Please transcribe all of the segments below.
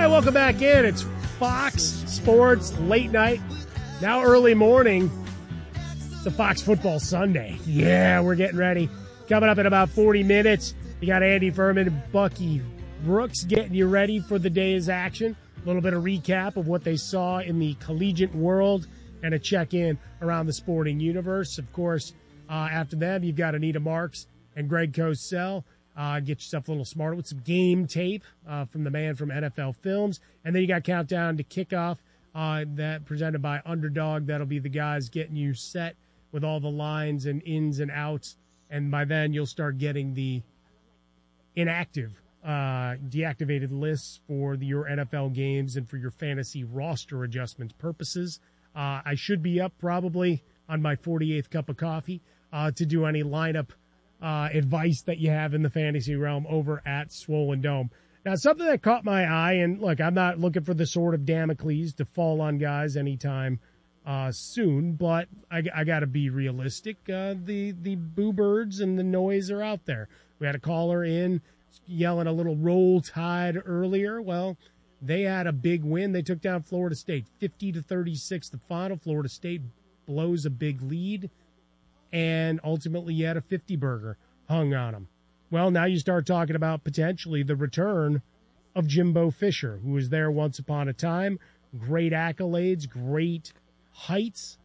right, welcome back in. It's Fox Sports Late Night, now early morning. It's the Fox Football Sunday. Yeah, we're getting ready. Coming up in about 40 minutes, you got Andy Furman and Bucky Brooks getting you ready for the day's action. A little bit of recap of what they saw in the collegiate world and a check-in around the sporting universe. Of course, after them, you've got Anita Marks and Greg Cosell. Get yourself a little smarter with some game tape from the man from NFL Films. And then you got Countdown to Kickoff that presented by Underdog. That'll be the guys getting you set with all the lines and ins and outs. And by then, you'll start getting the inactive, deactivated lists for your NFL games and for your fantasy roster adjustment purposes. I should be up probably on my 48th cup of coffee to do any lineup advice that you have in the fantasy realm over at Swollen Dome. Now, something that caught my eye, and look, I'm not looking for the sword of Damocles to fall on guys anytime soon, but I got to be realistic. The boo birds and the noise are out there. We had a caller in yelling a little roll tide earlier. Well, they had a big win. They took down Florida State 50-36. The final, Florida State blows a big lead, and ultimately you had a 50-burger hung on them. Well, now you start talking about potentially the return of Jimbo Fisher, who was there once upon a time. Great accolades, great heights,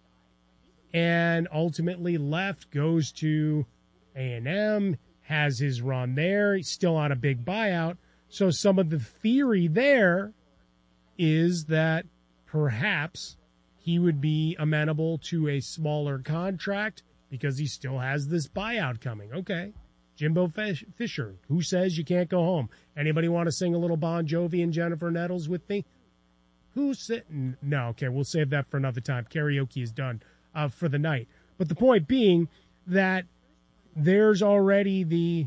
and ultimately left, goes to A&M, has his run there. He's still on a big buyout. So some of the theory there is that perhaps he would be amenable to a smaller contract because he still has this buyout coming. Okay, Jimbo Fisher, who says you can't go home? Anybody want to sing a little Bon Jovi and Jennifer Nettles with me? Who's sitting? No, okay, we'll save that for another time. Karaoke is done for the night. But the point being that there's already the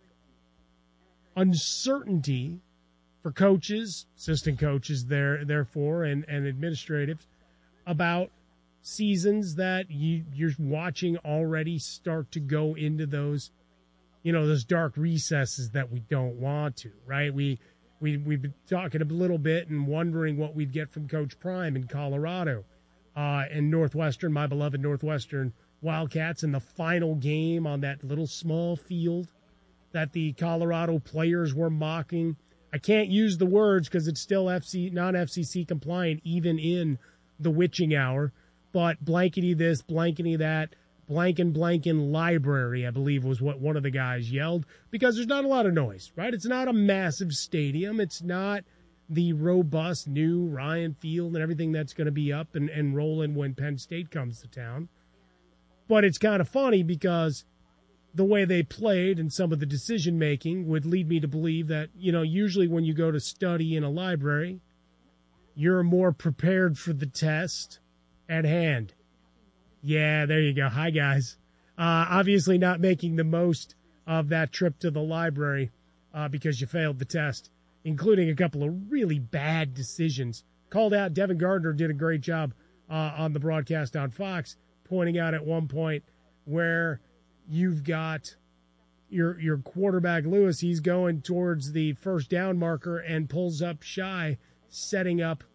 uncertainty for coaches, assistant coaches therefore, and administrative about seasons that you're watching already start to go into those, those dark recesses that we don't want to, right? We've been talking a little bit and wondering what we'd get from Coach Prime in Colorado and Northwestern, my beloved Northwestern Wildcats, in the final game on that little small field that the Colorado players were mocking. I can't use the words because it's still non-FCC compliant even in the witching hour, but blankety this, blankety that, blankin' library, I believe was what one of the guys yelled, because there's not a lot of noise, right? It's not a massive stadium. It's not the robust new Ryan Field and everything that's going to be up and rolling when Penn State comes to town. But it's kind of funny because the way they played and some of the decision-making would lead me to believe that, usually when you go to study in a library, you're more prepared for the test at hand. Yeah, there you go. Hi, guys. Obviously not making the most of that trip to the library because you failed the test, including a couple of really bad decisions. Called out, Devin Gardner did a great job on the broadcast on Fox, pointing out at one point where you've got your quarterback, Lewis, he's going towards the first down marker and pulls up shy, setting up,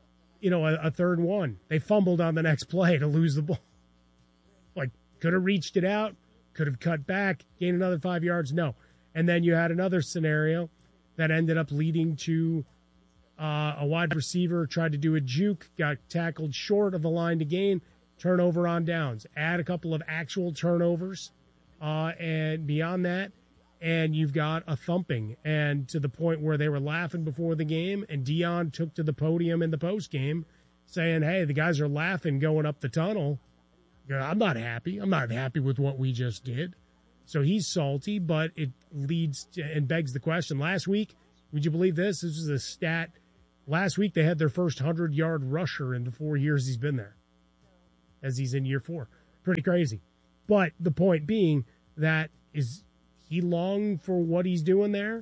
a third one. They fumbled on the next play to lose the ball. Like, could have reached it out, could have cut back, gained another 5 yards. No. And then you had another scenario that ended up leading to a wide receiver tried to do a juke, got tackled short of the line to gain, turnover on downs. Add a couple of actual turnovers, and beyond that, and you've got a thumping. And to the point where they were laughing before the game, and Dion took to the podium in the postgame saying, hey, the guys are laughing going up the tunnel. I'm not happy. I'm not happy with what we just did. So he's salty, but it leads to, and begs the question. Last week, would you believe this? This is a stat. Last week, they had their first 100-yard rusher in the 4 years he's been there, as he's in year 4. Pretty crazy. But the point being that is he long for what he's doing there?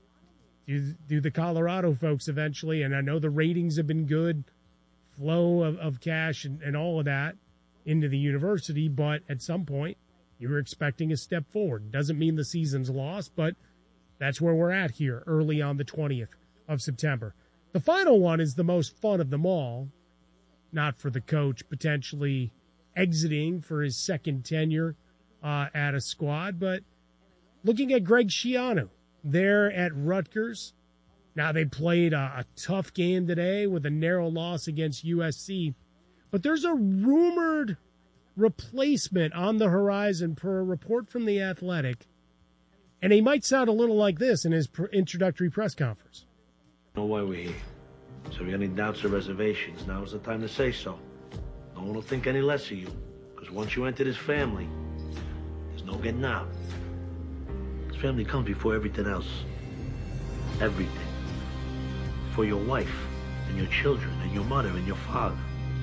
Do the Colorado folks eventually, and I know the ratings have been good, flow of cash and all of that into the university, but at some point, you were expecting a step forward. Doesn't mean the season's lost, but that's where we're at here early on the 20th of September. The final one is the most fun of them all, not for the coach potentially exiting for his second tenure at a squad, but looking at Greg Schiano there at Rutgers. Now, they played a tough game today with a narrow loss against USC, but there's a rumored replacement on the horizon per a report from The Athletic, and he might sound a little like this in his introductory press conference. Know why we're here. So if you have any doubts or reservations, now is the time to say so. No one will think any less of you, because once you enter this family, there's no getting out. This family comes before everything else. Everything. For your wife and your children and your mother and your father.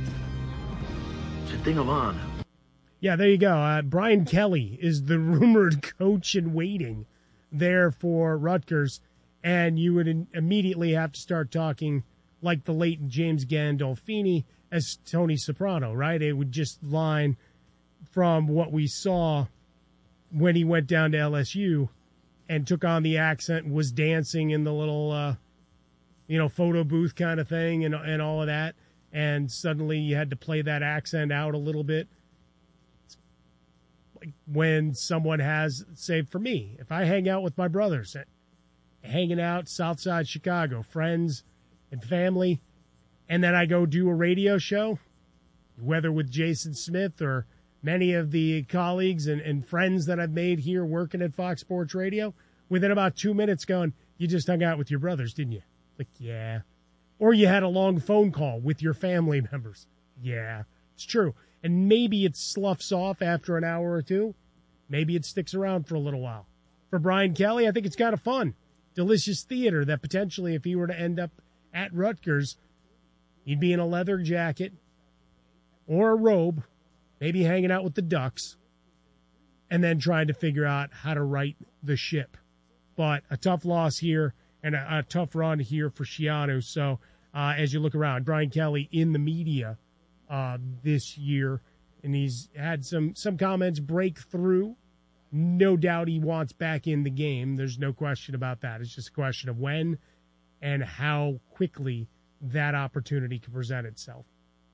It's a thing of honor. Yeah, there you go. Brian Kelly is the rumored coach in waiting there for Rutgers, and you would immediately have to start talking like the late James Gandolfini as Tony Soprano, right? It would just line from what we saw when he went down to LSU and took on the accent, was dancing in the little photo booth kind of thing and all of that. And suddenly you had to play that accent out a little bit. It's like when someone has, say for me, if I hang out with my brothers, hanging out Southside Chicago, friends and family, and then I go do a radio show, whether with Jason Smith or many of the colleagues and friends that I've made here working at Fox Sports Radio, within about 2 minutes going, you just hung out with your brothers, didn't you? Like, yeah. Or you had a long phone call with your family members. Yeah, it's true. And maybe it sloughs off after an hour or two. Maybe it sticks around for a little while. For Brian Kelly, I think it's kind of fun. Delicious theater that potentially, if he were to end up at Rutgers, he'd be in a leather jacket or a robe, maybe hanging out with the Ducks, and then trying to figure out how to right the ship. But a tough loss here. And a tough run here for Schiano. So as you look around, Brian Kelly in the media this year, and he's had some comments break through. No doubt he wants back in the game. There's no question about that. It's just a question of when and how quickly that opportunity can present itself.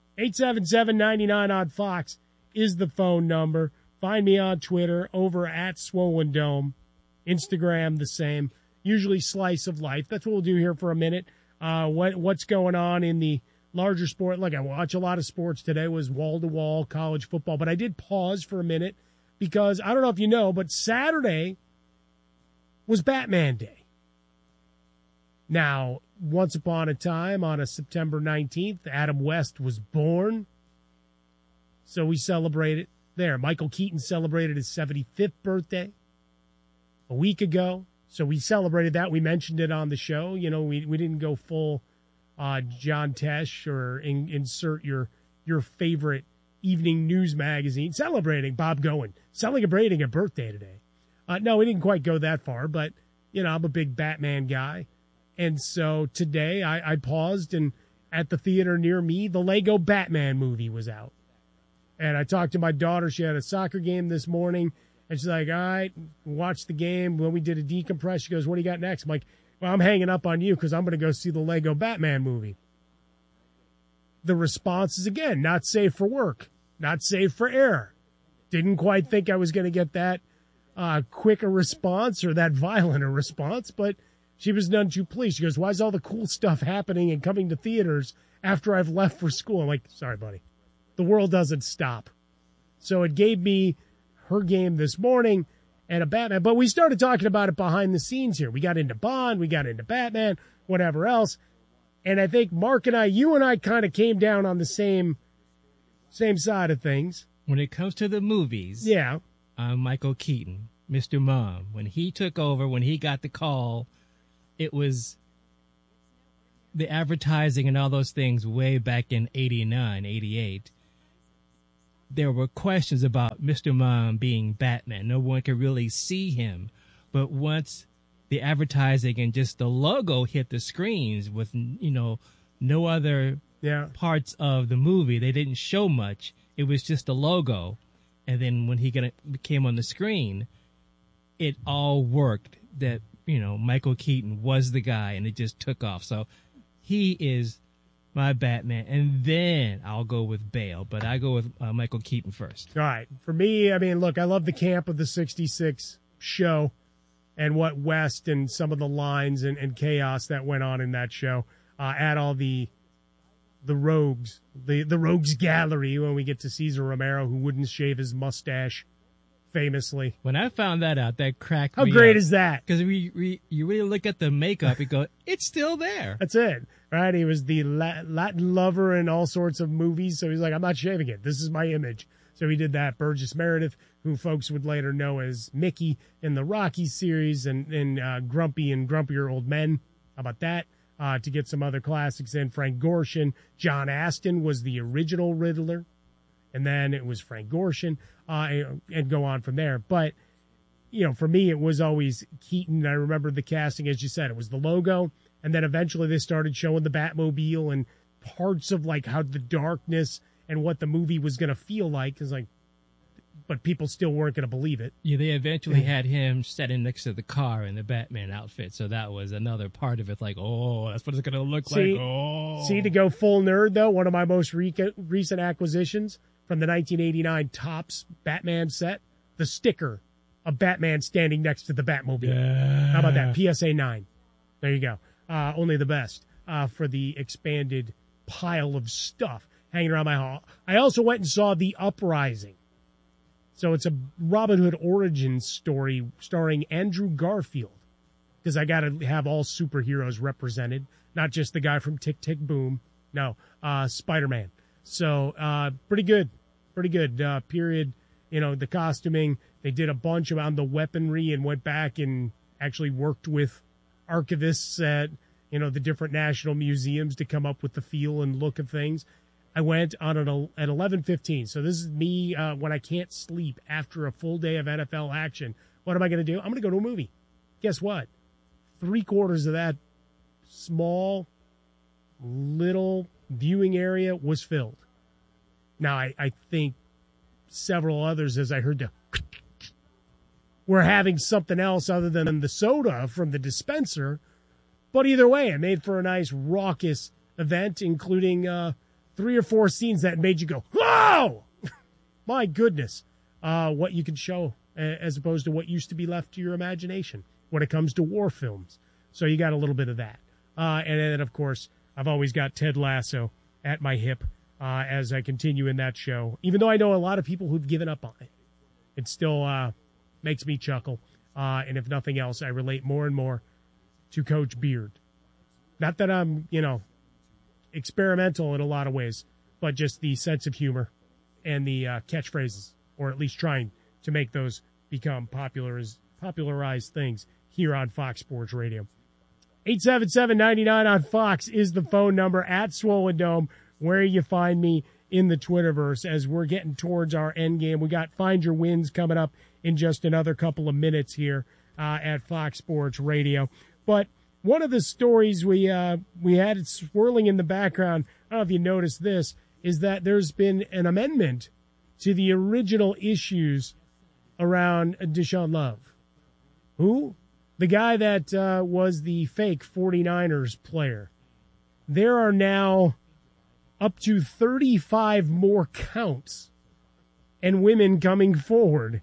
877-99 on Fox is the phone number. Find me on Twitter over at Swollen Dome. Instagram the same. Usually slice of life. That's what we'll do here for a minute. What's going on in the larger sport? Look, I watch a lot of sports today. It was wall-to-wall college football. But I did pause for a minute because I don't know if you know, but Saturday was Batman Day. Now, once upon a time on a September 19th, Adam West was born. So we celebrated there. Michael Keaton celebrated his 75th birthday a week ago. So we celebrated that. We mentioned it on the show. You know, we didn't go full John Tesh or insert your favorite evening news magazine celebrating Bob Goen, celebrating a birthday today. No, we didn't quite go that far, but, you know, I'm a big Batman guy. And so today I paused, and at the theater near me, the Lego Batman movie was out. And I talked to my daughter. She had a soccer game this morning. And she's like, all right, watch the game. When we did a decompress, she goes, what do you got next? I'm like, well, I'm hanging up on you because I'm going to go see the Lego Batman movie. The response is, again, not safe for work, not safe for air. Didn't quite think I was going to get that quick a response or that violent a response, but she was none too pleased. She goes, why is all the cool stuff happening and coming to theaters after I've left for school? I'm like, sorry, buddy. The world doesn't stop. So it gave me her game this morning and a Batman. But we started talking about it behind the scenes here. We got into Bond, we got into Batman, whatever else. And I think Mark and I, you and I kind of came down on the same side of things. When it comes to the movies, yeah, I'm Michael Keaton, Mr. Mom. When he took over, when he got the call, it was the advertising and all those things way back in 89, 88. There were questions about Mr. Mom being Batman. No one could really see him. But once the advertising and just the logo hit the screens with, you know, no other parts of the movie, they didn't show much. It was just the logo. And then when he came on the screen, it all worked. That, Michael Keaton was the guy, and it just took off. So he is my Batman, and then I'll go with Bale, but I go with Michael Keaton first. All right. For me, I mean, look, I love the camp of the 66 show and what West and some of the lines and chaos that went on in that show. Add all the rogues, the rogues gallery when we get to Cesar Romero, who wouldn't shave his mustache famously. When I found that out, that cracked me How great up. is that? Because you really look at the makeup and go, it's still there. That's it, right? He was the Latin lover in all sorts of movies, so he's like, I'm not shaving it. This is my image. So he did that. Burgess Meredith, who folks would later know as Mickey in the Rocky series and Grumpy and Grumpier Old Men. How about that? To get some other classics in. Frank Gorshin. John Astin was the original Riddler. And then it was Frank Gorshin, and go on from there. But, for me, it was always Keaton. I remember the casting, as you said, it was the logo. And then eventually they started showing the Batmobile and parts of like how the darkness and what the movie was going to feel like. But people still weren't going to believe it. Yeah, they eventually had him standing next to the car in the Batman outfit. So that was another part of it. Like, oh, that's what it's going to look like. Oh. See, to go full nerd, though, one of my most recent acquisitions from the 1989 Topps Batman set, the sticker of Batman standing next to the Batmobile. Yeah. How about that? PSA 9. There you go. Only the best for the expanded pile of stuff hanging around my hall. I also went and saw The Uprising. So it's a Robin Hood origin story starring Andrew Garfield, because I got to have all superheroes represented, not just the guy from Tick, Tick, Boom. No, Spider-Man. So pretty good. Period. The costuming. They did a bunch around the weaponry and went back and actually worked with archivists at, the different national museums to come up with the feel and look of things. I went on at 11:15. So this is me when I can't sleep after a full day of NFL action. What am I going to do? I'm going to go to a movie. Guess what? 3/4 of that small little viewing area was filled. Now, I think several others, as I heard, were having something else other than the soda from the dispenser. But either way, it made for a nice raucous event, including 3 or 4 scenes that made you go, whoa! My goodness. What you can show as opposed to what used to be left to your imagination when it comes to war films. So you got a little bit of that. And then, of course, I've always got Ted Lasso at my hip as I continue in that show. Even though I know a lot of people who've given up on it, it still makes me chuckle. And if nothing else, I relate more and more to Coach Beard. Not that I'm, experimental in a lot of ways, but just the sense of humor and the catchphrases, or at least trying to make those become popularized things here on Fox Sports Radio. 877-99 on Fox is the phone number. At Swollen Dome, where you find me in the Twitterverse as we're getting towards our end game. We got Find Your Wins coming up in just another couple of minutes here at Fox Sports Radio. But one of the stories we had it swirling in the background, I don't know if you noticed this, is that there's been an amendment to the original issues around Deshaun Love. Who? The guy that was the fake 49ers player. There are now up to 35 more counts and women coming forward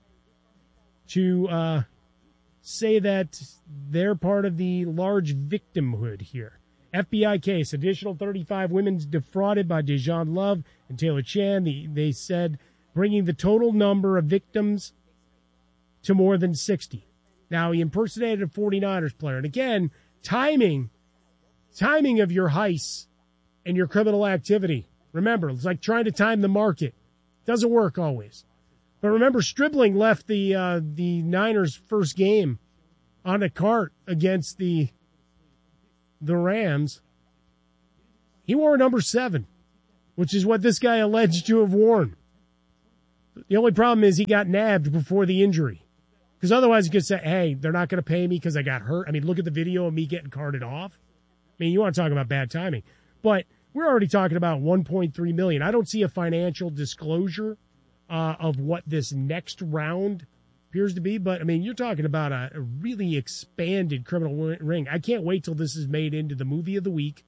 to say that they're part of the large victimhood here. FBI case, additional 35 women defrauded by Deshaun Love and Taylor Chan. They said bringing the total number of victims to more than 60. Now, he impersonated a 49ers player. And again, timing of your heists and your criminal activity. Remember, it's like trying to time the market. Doesn't work always. But remember, Stribling left the Niners' first game on a cart against the Rams. He wore number 7, which is what this guy alleged to have worn. The only problem is he got nabbed before the injury. Because otherwise you could say, hey, they're not going to pay me because I got hurt. I mean, look at the video of me getting carted off. I mean, you want to talk about bad timing. But we're already talking about $1.3 million. I don't see a financial disclosure of what this next round appears to be. But, I mean, you're talking about a really expanded criminal ring. I can't wait till this is made into the movie of the week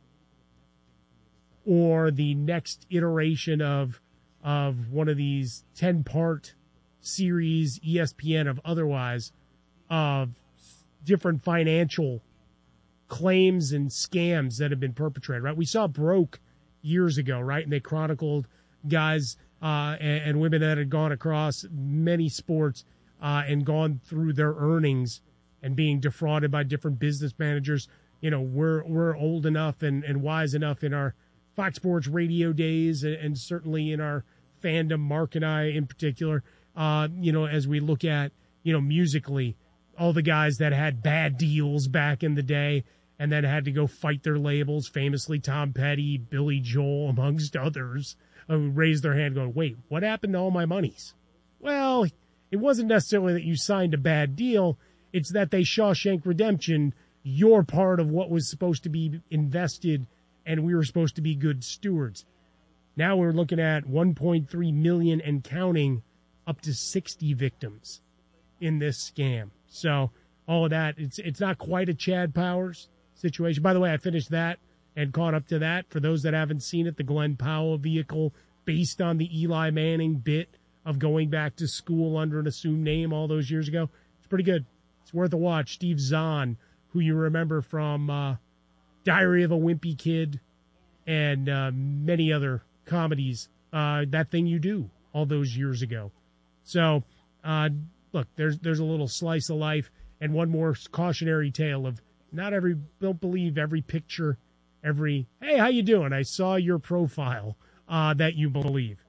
or the next iteration of one of these 10-part series, ESPN of otherwise, of different financial claims and scams that have been perpetrated, right? We saw Broke years ago, right? And they chronicled guys and women that had gone across many sports and gone through their earnings and being defrauded by different business managers. You know, we're old enough and wise enough in our Fox Sports radio days and certainly in our fandom, Mark and I in particular, as we look at, musically, all the guys that had bad deals back in the day and then had to go fight their labels, famously Tom Petty, Billy Joel, amongst others, who raised their hand going, wait, what happened to all my monies? Well, it wasn't necessarily that you signed a bad deal. It's that they Shawshank Redemption your part of what was supposed to be invested, and we were supposed to be good stewards. Now we're looking at 1.3 million and counting, up to 60 victims in this scam. So all of that, it's not quite a Chad Powers situation. By the way, I finished that and caught up to that. For those that haven't seen it, the Glenn Powell vehicle based on the Eli Manning bit of going back to school under an assumed name all those years ago. It's pretty good. It's worth a watch. Steve Zahn, who you remember from Diary of a Wimpy Kid and many other comedies, That Thing You Do, all those years ago. So, look, there's a little slice of life and one more cautionary tale of don't believe every picture, hey, how you doing? I saw your profile that you believe.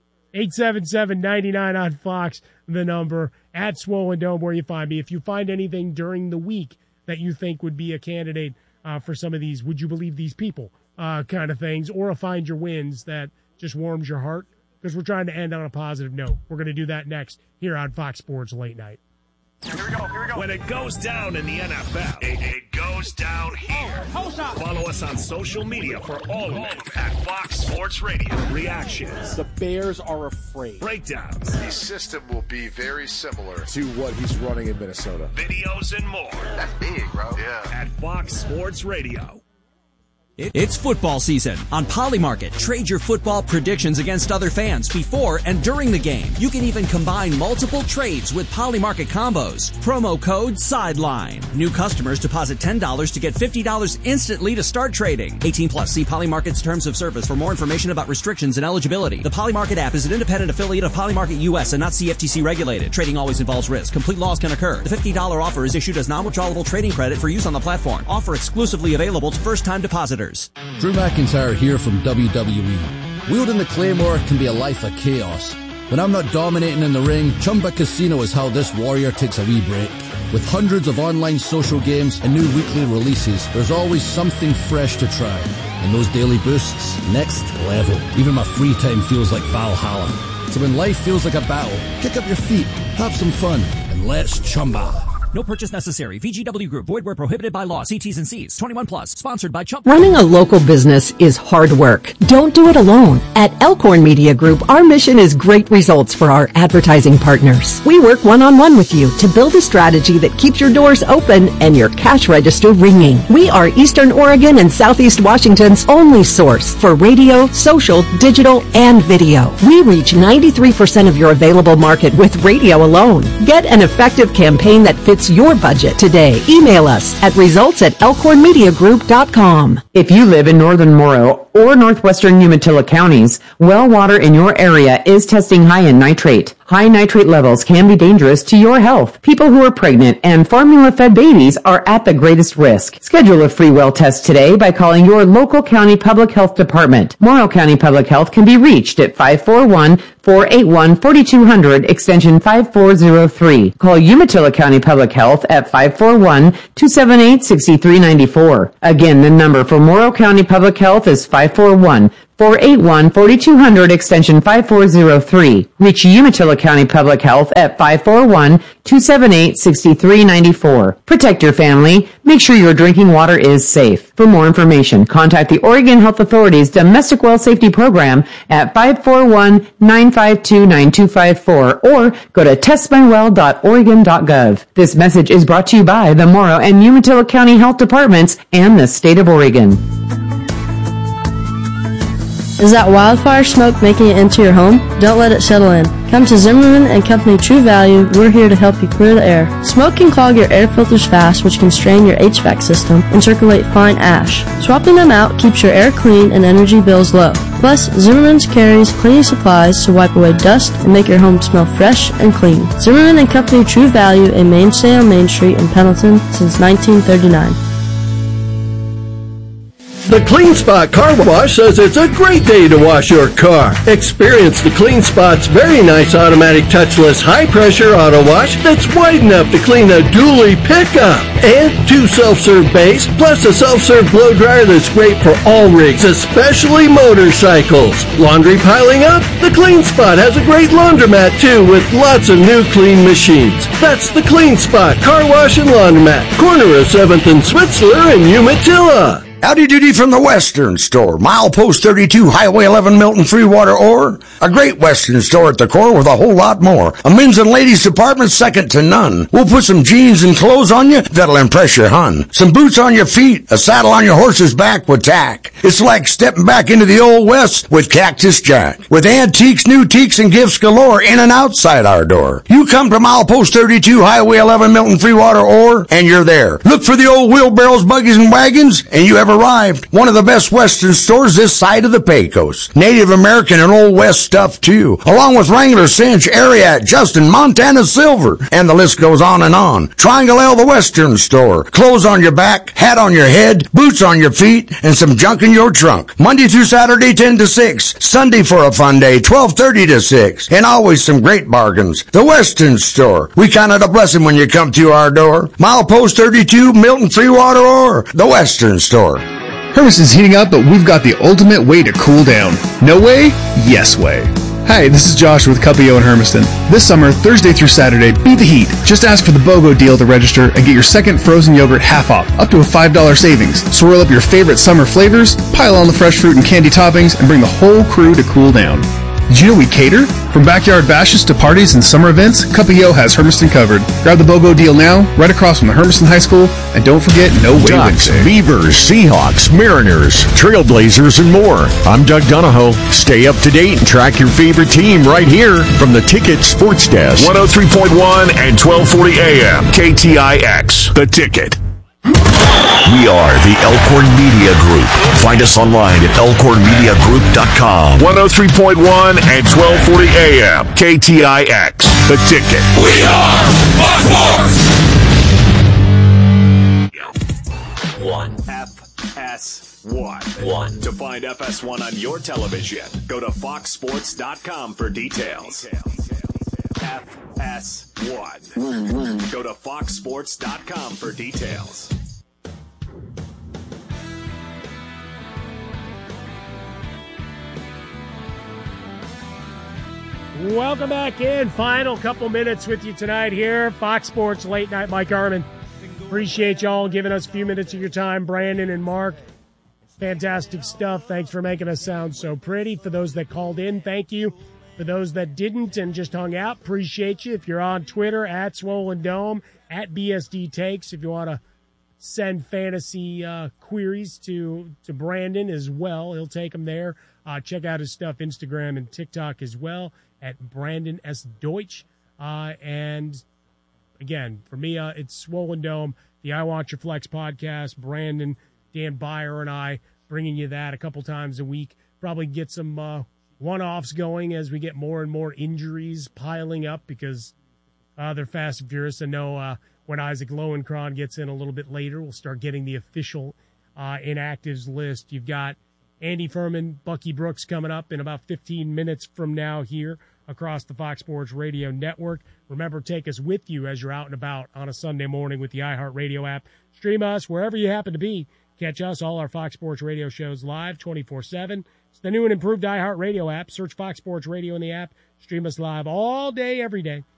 877-99 on Fox, the number, at Swollen Dome, where you find me. If you find anything during the week that you think would be a candidate for some of these would you believe these people kind of things, or a Find Your Wins that just warms your heart, because we're trying to end on a positive note. We're going to do that next here on Fox Sports Late Night. Here we go. When it goes down in the NFL, it goes down here. Follow us on social media for all of it at Fox Sports Radio. Reactions. The Bears are afraid. Breakdowns. The system will be very similar to what he's running in Minnesota. Videos and more. That's big, bro. Yeah. At Fox Sports Radio. It's football season. On Polymarket, trade your football predictions against other fans before and during the game. You can even combine multiple trades with Polymarket combos. Promo code SIDELINE. New customers deposit $10 to get $50 instantly to start trading. 18 plus. See Polymarket's terms of service for more information about restrictions and eligibility. The Polymarket app is an independent affiliate of Polymarket US and not CFTC regulated. Trading always involves risk. Complete loss can occur. The $50 offer is issued as non-withdrawable trading credit for use on the platform. Offer exclusively available to first-time depositors. Drew McIntyre here from WWE. Wielding the Claymore can be a life of chaos. When I'm not dominating in the ring, Chumba Casino is how this warrior takes a wee break. With hundreds of online social games and new weekly releases, there's always something fresh to try. And those daily boosts, next level. Even my free time feels like Valhalla. So when life feels like a battle, kick up your feet, have some fun, and let's chumba. No purchase necessary. VGW Group. Void where prohibited by law. See T's and C's. 21 plus. Sponsored by Chump. Running a local business is hard work. Don't do it alone. At Elkhorn Media Group, our mission is great results for our advertising partners. We work one-on-one with you to build a strategy that keeps your doors open and your cash register ringing. We are Eastern Oregon and Southeast Washington's only source for radio, social, digital, and video. We reach 93% of your available market with radio alone. Get an effective campaign that fits your budget today. Email us at results@elkhornmediagroup.com. If you live in northern Morrow or northwestern Umatilla counties, well water in your area is testing high in nitrate. High nitrate levels can be dangerous to your health. People who are pregnant and formula-fed babies are at the greatest risk. Schedule a free well test today by calling your local county public health department. Morrow County Public Health can be reached at 541-481-4200, extension 5403. Call Umatilla County Public Health at 541-278-6394. Again, the number for Morrow County Public Health is 541 481-4200 extension 5403. Reach Umatilla County Public Health at 541-278-6394. Protect your family. Make sure your drinking water is safe. For more information, contact the Oregon Health Authority's Domestic Well Safety Program at 541-952-9254 or go to testmywell.oregon.gov. This message is brought to you by the Morrow and Umatilla County Health Departments and the state of Oregon. Is that wildfire smoke making it into your home? Don't let it settle in. Come to Zimmerman and Company True Value. We're here to help you clear the air. Smoke can clog your air filters fast, which can strain your HVAC system and circulate fine ash. Swapping them out keeps your air clean and energy bills low. Plus, Zimmerman's carries cleaning supplies to wipe away dust and make your home smell fresh and clean. Zimmerman and Company True Value, a mainstay on Main Street in Pendleton since 1939. The Clean Spot Car Wash says it's a great day to wash your car. Experience the Clean Spot's very nice automatic touchless high-pressure auto wash that's wide enough to clean a dually pickup. And 2 self-serve bays, plus a self-serve blow dryer that's great for all rigs, especially motorcycles. Laundry piling up? The Clean Spot has a great laundromat too with lots of new clean machines. That's the Clean Spot Car Wash and Laundromat, corner of 7th and Switzler in Umatilla. Howdy doody from the Western Store. Milepost 32, Highway 11, Milton, Freewater, Ore. A great Western store at the core with a whole lot more. A men's and ladies department second to none. We'll put some jeans and clothes on you that'll impress your hun. Some boots on your feet, a saddle on your horse's back with tack. It's like stepping back into the old West with Cactus Jack. With antiques, new teaks, and gifts galore in and outside our door. You come to Milepost 32, Highway 11, Milton, Freewater, Ore, and you're there. Look for the old wheelbarrows, buggies, and wagons, and you have arrived. One of the best Western stores this side of the Pecos. Native American and Old West stuff too, along with Wrangler, Cinch, Ariat, Justin, Montana Silver, and the list goes on and on. Triangle L, the Western Store. Clothes on your back, hat on your head, boots on your feet, and some junk in your trunk. Monday through Saturday, 10 to 6. Sunday for a fun day, 12:30 to 6. And always some great bargains. The Western Store. We count it a blessing when you come to our door. Milepost 32, Milton, Freewater, or the Western Store. Hermiston's heating up, but we've got the ultimate way to cool down. No way? Yes way. Hi, this is Josh with Cuppio in Hermiston. This summer, Thursday through Saturday, beat the heat. Just ask for the BOGO deal to register and get your second frozen yogurt half off, up to a $5 savings. Swirl up your favorite summer flavors, pile on the fresh fruit and candy toppings, and bring the whole crew to cool down. Did you know we cater? From backyard bashes to parties and summer events, Cuppio has Hermiston covered. Grab the BOGO deal now, right across from the Hermiston High School, and don't forget No Way Ducks, Wednesday. Beavers, Seahawks, Mariners, Trailblazers, and more. I'm Doug Donahoe. Stay up to date and track your favorite team right here from the Ticket Sports Desk. 103.1 and 1240 AM. KTIX. The Ticket. We are the Elkhorn Media Group. Find us online at elkhornmediagroup.com. 103.1 and 1240 AM. KTIX. The Ticket. We are Fox Sports. 1 FS1. To find FS1 on your television, go to foxsports.com for details. FS1. Go to foxsports.com for details. Welcome back in. Final couple minutes with you tonight here. Fox Sports Late Night. Mike Armin. Appreciate y'all giving us a few minutes of your time. Brandon and Mark. Fantastic stuff. Thanks for making us sound so pretty. For those that called in, thank you. For those that didn't and just hung out, appreciate you. If you're on Twitter, at Swollen Dome, at BSD Takes, if you want to send fantasy queries to Brandon as well, he'll take them there. Check out his stuff, Instagram and TikTok as well, at Brandon S. Deutsch. And again, for me, it's Swollen Dome, the I Want Your Flex podcast. Brandon, Dan Byer, and I bringing you that a couple times a week. Probably get some one-offs going as we get more and more injuries piling up because they're fast and furious. I know when Isaac Lowenkron gets in a little bit later, we'll start getting the official inactives list. You've got Andy Furman, Bucky Brooks coming up in about 15 minutes from now here across the Fox Sports Radio Network. Remember, take us with you as you're out and about on a Sunday morning with the iHeartRadio app. Stream us wherever you happen to be. Catch us, all our Fox Sports Radio shows live 24/7, the new and improved iHeartRadio app. Search Fox Sports Radio in the app. Stream us live all day, every day.